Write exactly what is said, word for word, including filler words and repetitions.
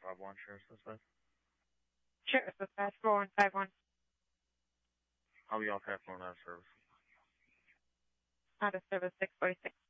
five one, Sheriff's Dispatch. Sheriff's Dispatch, four one five one. I'll be off half phone out of service. Out of service, six forty-six.